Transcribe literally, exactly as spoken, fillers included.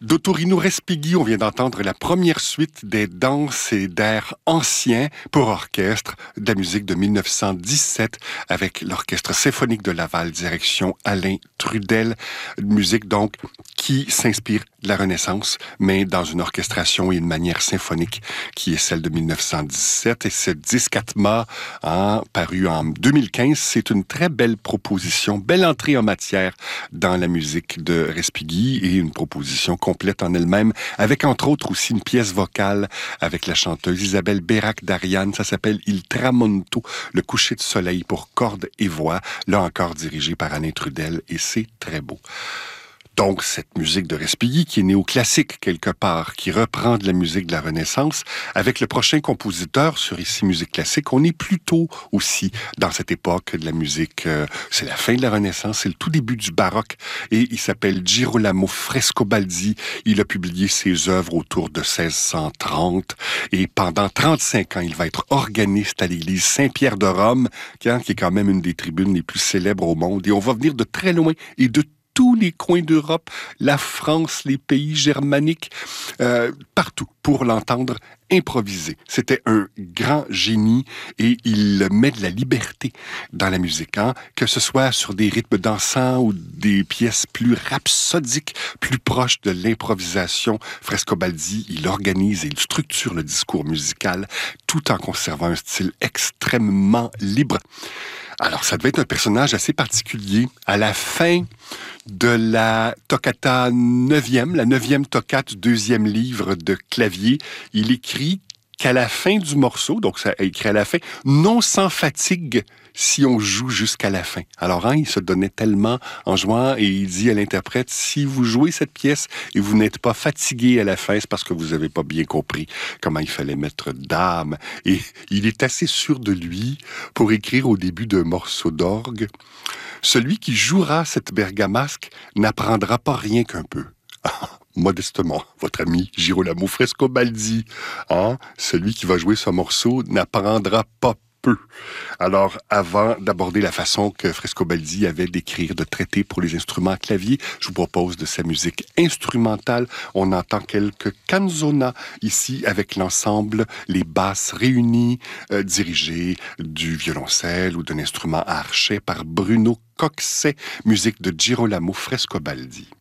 D'Ottorino Respighi, on vient d'entendre la première suite des danses et d'airs anciens pour orchestre de la musique de mille neuf cent dix-sept avec l'Orchestre symphonique de Laval, direction Alain Trudel. Musique donc qui s'inspire de la Renaissance, mais dans une orchestration et une manière symphonique qui est celle de mille neuf cent dix-sept. Et ce disque Atma, hein, paru en deux mille quinze, c'est une très belle proposition, belle entrée en matière dans la musique de Respighi et une proposition complète en elle-même, avec entre autres aussi une pièce vocale avec la chanteuse Isabelle Bérac-Darian. Ça s'appelle Il Tramonto, le coucher de soleil pour cordes et voix, là encore dirigé par Alain Trudel, et c'est très beau. Donc, cette musique de Respighi, qui est néoclassique quelque part, qui reprend de la musique de la Renaissance, avec le prochain compositeur sur Ici Musique Classique, on est plutôt aussi dans cette époque de la musique, euh, c'est la fin de la Renaissance, c'est le tout début du baroque, et il s'appelle Girolamo Frescobaldi. Il a publié ses œuvres autour de seize cent trente, et pendant trente-cinq ans, il va être organiste à l'église Saint-Pierre de Rome, qui est quand même une des tribunes les plus célèbres au monde, et on va venir de très loin et de tous les coins d'Europe, la France, les pays germaniques, euh, partout, pour l'entendre improviser. C'était un grand génie et il met de la liberté dans la musique, hein? Que ce soit sur des rythmes dansants ou des pièces plus rhapsodiques, plus proches de l'improvisation. Frescobaldi, il organise et il structure le discours musical tout en conservant un style extrêmement libre. Alors, ça devait être un personnage assez particulier. À la fin de la toccata neuvième, la neuvième toccate du deuxième livre de Clavier, il écrit qu'à la fin du morceau, donc ça écrit à la fin, non sans fatigue si on joue jusqu'à la fin. Alors, hein, il se donnait tellement en jouant et il dit à l'interprète, si vous jouez cette pièce et vous n'êtes pas fatigué à la fin, c'est parce que vous n'avez pas bien compris comment il fallait mettre d'âme. Et il est assez sûr de lui pour écrire au début d'un morceau d'orgue, celui qui jouera cette bergamasque n'apprendra pas rien qu'un peu. Modestement, votre ami Girolamo Frescobaldi, hein? Celui qui va jouer ce morceau n'apprendra pas peu. Alors, avant d'aborder la façon que Frescobaldi avait d'écrire, de traiter pour les instruments à clavier, je vous propose de sa musique instrumentale. On entend quelques canzonas ici avec l'ensemble, les basses réunies, euh, dirigées du violoncelle ou d'un instrument à archet par Bruno Coxet, musique de Girolamo Frescobaldi.